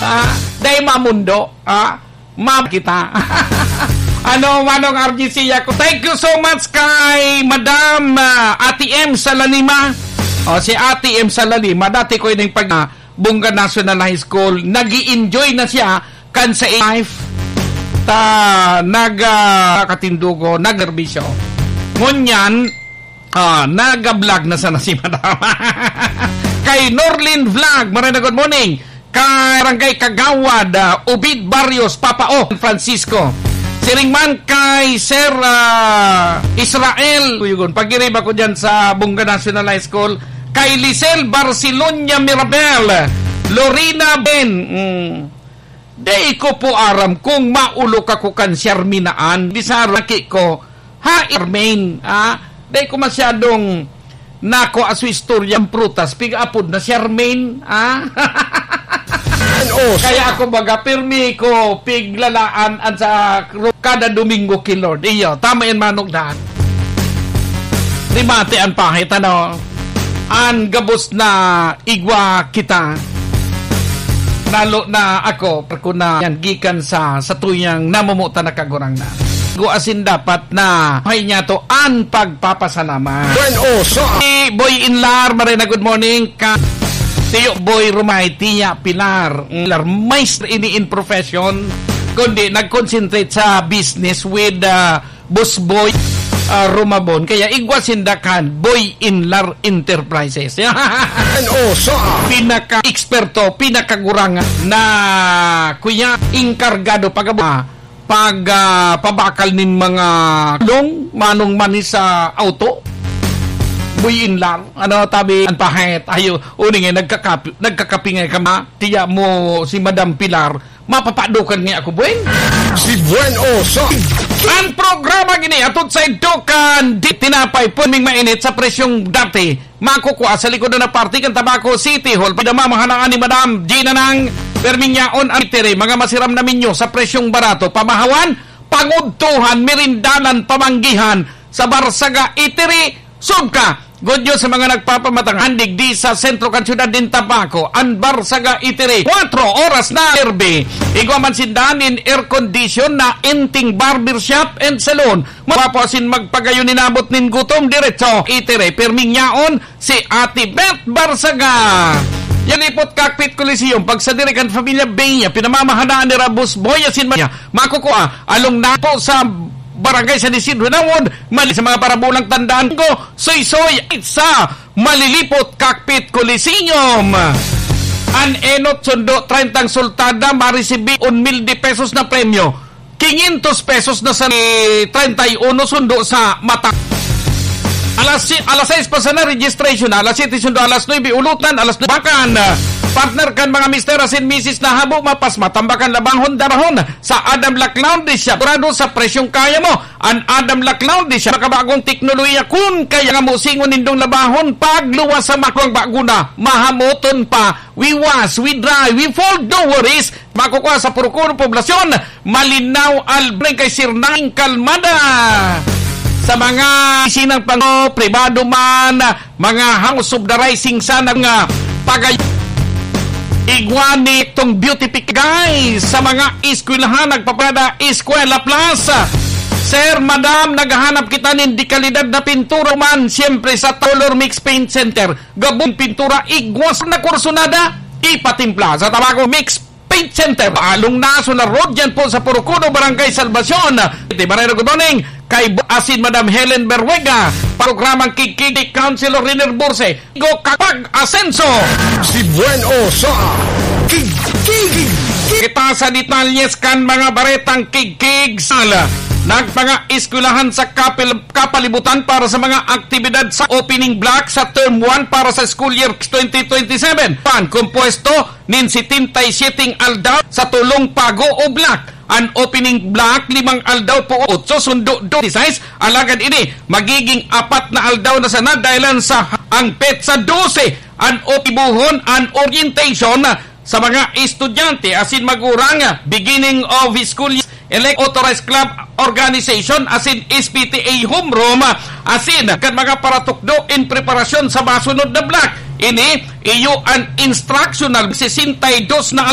Dahil mamundo, kita. Manong RGC ako. Thank you so much kay Madam Ate M. Salalima. Si Ate M. Salalima, dati ko yung Bunga National High School. Nag-i-enjoy na siya kan sa life. Nag-katindugo, nag-arbisyo. Ngunyan, nag-vlog na sana si Madam. Kay Norlin Vlog, marina good morning. Kay Barangay Kagawad, Ubid Barrios, Papao, Francisco. Siringman kay Sir Israel. Pag-irib ako dyan sa Bunga National High School. Kay Lisel Barcelonia Mirabel, Lorena Ben. Di ko po aram kung maulok ako kan Sherminaan. Di sa raki ko, Ermain. Di ko masyadong nako aso istoryang prutas. Pig-apod na Shermain. Kaya ako baga pirmi ko piglalaan at sa kada Domingo kay Lord. Iyo, tama yan manong daan. Rimate ang pahit, an gabos na igwa kita. Nalo na ako, pero na yan gikan sa tuyang namumuta na kagurang na. Guasin dapat na hay niya to an pagpapasalamat. Boy Inlar, marina good morning ka. Tiyo Boy Rumay, Tiya Pilar, maestro in profession, kundi nag-concentrate sa business with Boss Boy Rumabon. Kaya igwasindakan Boy Inlar Enterprises. Pinaka-eksperto, pinakagurangan na kuya inkargado pabakal nin mga long manong manis sa auto. Boy Inlar, tabi ang pahit, ayo, uning nagkakapingay ka tiya mo si Madam Pilar, mapapadukan niya ako, Buen. Si Buen Oso. Ang programa gini, atod sa idukan, di tinapay, punming mainit sa presyong dati, makukuha sa likod na party kan Tabaco City Hall, padamamahanaan ni Madam Gina ng Perminyaon Anitere, mga masiram na minyo sa presyong barato, pamahawan, pangudtuhan, mirindanan, pamanggihan, sa Barsaga Itiri, Subka. Good news sa mga nagpapamatang handig di sa sentro kan syudad din Tabaco, ang Barsaga Itiri. 4 oras na RB. Igwa man sindanin air condition na enting barbershop and salon. Mapapasin magpagayon ninabot nin gutom diretso Itiri. Permingyaon si Ate Beth Barsaga. Yan ipot Cockpit Coliseum. Pag sa dirikan Familia Benya, pinamamahanaan ni Rabos Boyasin Manya. Makukuha along napo sa Barangay San Isidro Nawod, mali sa mga parabulang tandaan ko, soy sa malilipot Cockpit Coliseum. An enot sundo 30 sultada marisibi 1,000 pesos na premyo. 500 pesos na sa 31 sundo sa mata. Alas 6 pa sa na registration, alas 7 sundo, alas 9 ulutan, alas 9 bakan. Partner kan mga Mr. Asin Mrs. na habo mapas matambakan labanghon darahon sa Adam Laclaw di siya. Turado sa presyong kaya mo. An Adam Laclaw di siya. Makabagong teknolohiya kun kaya nga musingon nindong labahon pagluwas sa makwang baguna. Mahamoton pa. We wash, we dry, we fold, no worries. Makukuha sa Purukuro Poblasyon. Malinaw albreng kay Sirnaing Kalmada. Sa mga sinang pango, pribado man, mga House of the Rising Sun nga pagay igwani itong beautific guys sa mga eskwelahan nagpapada Eskwela Plus. Sir, Madam, naghahanap kita ng dekalidad na pintura man siyempre sa Taylor Mix Paint Center. Gabong pintura igwas na kursunada ipatimpla sa Tabaco Mix Paint Center. Along National Road dyan po sa Purukudo, Barangay Salvacion. Barangay Good morning kay Asin Madam Helen Berwega, programang Kikidi Councilor Riner Burse, Go Kapag Asenso. Si Buen Oso. Kikig. Kita sa detalyes kan mga baretang kikig sala. Nagpanga eskwelahan sa kapalibutan para sa mga aktibidad sa opening block sa term 1 para sa school year 2027. Kompuesto nin 77 aldaw sa tulong pago o block. Ang opening block 5 aldaw po 8 sundo 26 alagad ini magiging 4 na aldaw na sana dahil sa ang pet sa 12 ang opibuhon ang orientation sa mga estudyante asin magurang beginning of school year elect authorized club organization asin SPTA homeroom asin kan mga paratukdo in preparasyon sa masunod na block ini iyo ang instructional 62 na